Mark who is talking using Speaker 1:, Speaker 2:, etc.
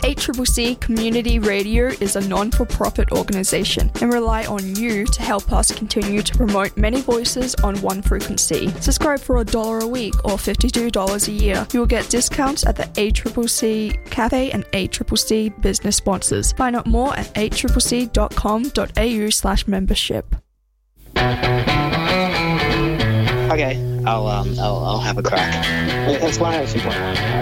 Speaker 1: ACCC Community Radio is a non-for-profit organisation and rely on you to help us continue to promote many voices on one frequency. Subscribe for $1 a week or $52 a year. You will get discounts at the ACCC Cafe and ACCC business sponsors. Find out more at accc.com.au/membership.
Speaker 2: Okay, I'll have a crack. It's 102.1.